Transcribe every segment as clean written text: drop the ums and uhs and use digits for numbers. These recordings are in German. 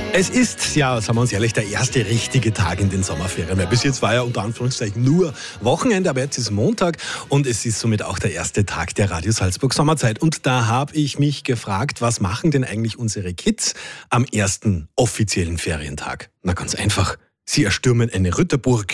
Es ist, ja, sagen wir uns ehrlich, der erste richtige Tag in den Sommerferien. Weil bis jetzt war ja unter Anführungszeichen nur Wochenende, aber jetzt ist Montag und es ist somit auch der erste Tag der Radio Salzburg Sommerzeit. Und da habe ich mich gefragt, was machen denn eigentlich unsere Kids am ersten offiziellen Ferientag? Na ganz einfach, sie erstürmen eine Ritterburg.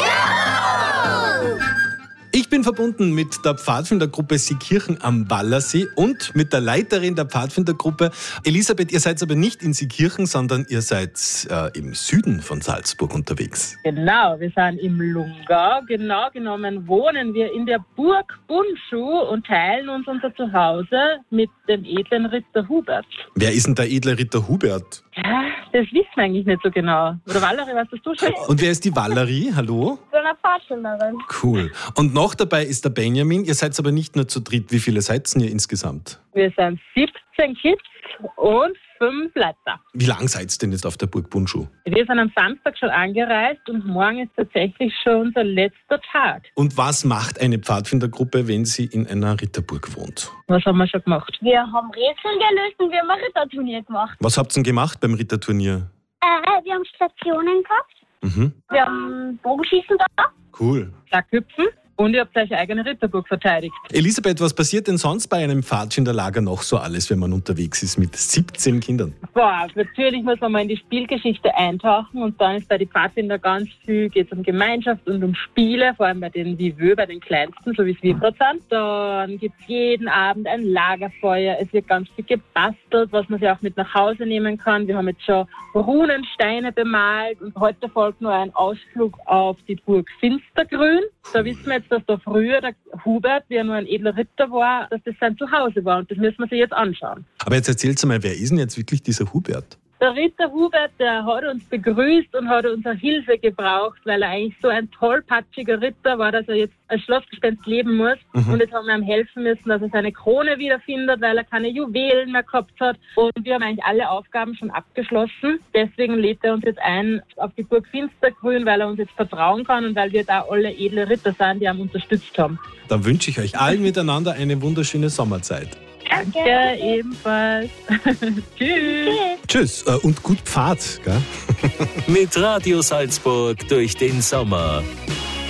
Ich bin verbunden mit der Pfadfindergruppe Seekirchen am Wallersee und mit der Leiterin der Pfadfindergruppe. Elisabeth, ihr seid aber nicht in Seekirchen, sondern ihr seid im Süden von Salzburg unterwegs. Genau, wir sind im Lungau. Genau genommen wohnen wir in der Burg Bundschuh und teilen uns unser Zuhause mit dem edlen Ritter Hubert. Wer ist denn der edle Ritter Hubert? Ja, das wissen wir eigentlich nicht so genau. Oder Valerie, weißt du schon? Und wer ist die Valerie? Hallo? Ich bin eine Pfadfinderin. Cool. Und noch dabei ist der Benjamin. Ihr seid aber nicht nur zu dritt. Wie viele seid ihr insgesamt? Wir sind 17 Kids und 5 Leiter. Wie lang seid ihr denn jetzt auf der Burg Bundschuh? Wir sind am Samstag schon angereist und morgen ist tatsächlich schon unser letzter Tag. Und was macht eine Pfadfindergruppe, wenn sie in einer Ritterburg wohnt? Was haben wir schon gemacht? Wir haben Rätsel gelöst und wir haben ein Ritterturnier gemacht. Was habt ihr denn gemacht beim Ritterturnier? Wir haben Stationen gehabt. Wir haben Bogenschießen da. Cool. Sackhüpfen. Und ihr habt eure eigene Ritterburg verteidigt. Elisabeth, was passiert denn sonst bei einem Pfadfinderlager noch so alles, wenn man unterwegs ist mit 17 Kindern? Boah, natürlich muss man mal in die Spielgeschichte eintauchen und dann ist bei den Pfadfinder ganz viel, geht es um Gemeinschaft und um Spiele, vor allem bei den Viveux, bei den Kleinsten, so wie es wir gerade sind. Dann gibt es jeden Abend ein Lagerfeuer, es wird ganz viel gebastelt, was man sich auch mit nach Hause nehmen kann. Wir haben jetzt schon Runensteine bemalt und heute folgt nur ein Ausflug auf die Burg Finstergrün. Da wissen wir jetzt, dass da früher der Hubert, wie er nur ein edler Ritter war, dass das sein Zuhause war und das müssen wir sich jetzt anschauen. Aber jetzt erzähl's mal, wer ist denn jetzt wirklich dieser Hubert? Der Ritter Hubert, der hat uns begrüßt und hat unsere Hilfe gebraucht, weil er eigentlich so ein tollpatschiger Ritter war, dass er jetzt als Schlossgespenst leben muss. Und jetzt haben wir ihm helfen müssen, dass er seine Krone wiederfindet, weil er keine Juwelen mehr gehabt hat. Und wir haben eigentlich alle Aufgaben schon abgeschlossen. Deswegen lädt er uns jetzt ein auf die Burg Finstergrün, weil er uns jetzt vertrauen kann und weil wir da alle edle Ritter sind, die ihn unterstützt haben. Dann wünsche ich euch allen miteinander eine wunderschöne Sommerzeit. Danke, ebenfalls. Tschüss. Tschüss und gut Pfad, gell? Mit Radio Salzburg durch den Sommer.